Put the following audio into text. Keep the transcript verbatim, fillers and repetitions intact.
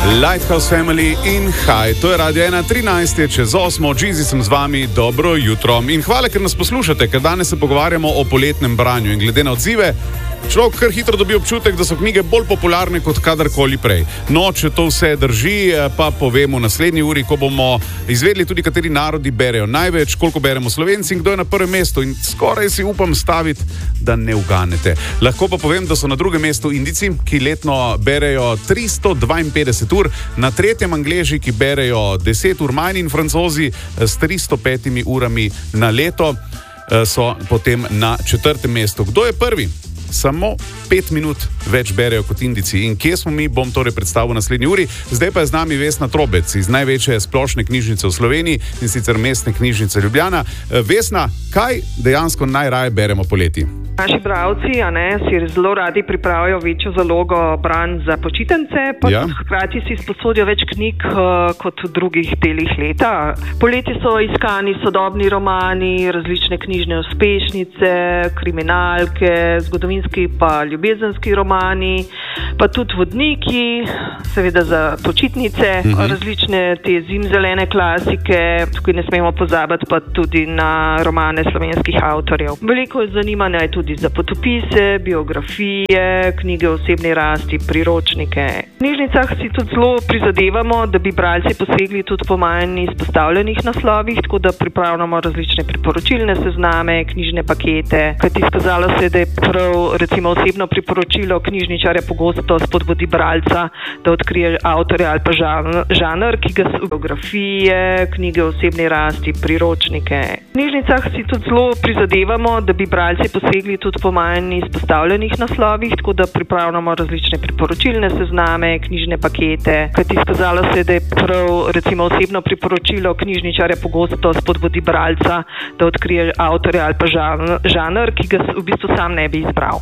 Lighthouse Family in Hi, to je Radio ena, trinajst je čez osmo, Džizi sem z vami, dobro jutro. In hvala, ker nas poslušate, ker danes se pogovarjamo o poletnem branju in glede na odzive, človek kar hitro dobi občutek, da so knjige bolj popularne kot kadarkoli prej. No, če to vse drži, pa povemo v naslednji uri, ko bomo izvedli tudi, kateri narodi berejo največ, koliko beremo Slovenci in kdo je na prvem mestu. In skoraj si upam staviti, da ne uganete. Lahko pa povem, da so na drugem mestu Indijci, ki letno berejo tristo dvainpetdeset ur, na tretjem Angleži, ki berejo deset ur manj, in Francozi s tristo petimi urami na leto so potem na četrtem mestu. Kdo je prvi? Samo pet minut več berejo kot Indijci. In kje smo mi, bom torej predstavil v naslednji uri. Zdaj pa je z nami Vesna Trobec iz največje splošne knjižnice v Sloveniji, in sicer Mestne knjižnice Ljubljana. Vesna, kaj dejansko najraje beremo poleti? Naši bralci, a ne, si zelo radi pripravijo večjo zalogo branj za počitnice, pa ja. Hkrati si sposodijo več knjig uh, kot v drugih delih leta. Poleti so iskani sodobni romani, različne knjižne uspešnice, kriminalke, zgodovinski pa ljubezenski romani, pa tudi vodniki, seveda za počitnice, mhm. različne te zimzelene klasike, tukaj ne smemo pozabiti pa tudi na romane slovenskih avtorjev. Veliko zanimanja je tudi za potopise, biografije, knjige o osebni rasti, priročnike. V knjižnicah si tudi zelo prizadevamo, da bi bralci posegli tudi po manj izpostavljenih naslovih, tako da pripravljamo različne priporočilne sezname, knjižne pakete, kajti izkazalo se, da je prav recimo osebno priporočilo knjižničarja pogosto spodbudi bralca, da odkrije avtorja ali pa žanr, ki ga so biografije, knjige o osebni rasti, priročnike. V knjižnicah si tudi zelo prizadevamo, da bi bralci posegli tudi po manj izpostavljenih naslovih, tako da pripravljamo različne priporočilne sezname, knjižne pakete, kajti izkazalo se, da je prav recimo osebno priporočilo knjižničarja pogosto spodbudi bralca, da odkrije avtorja ali pa žanr, ki ga v bistvu sam ne bi izbral.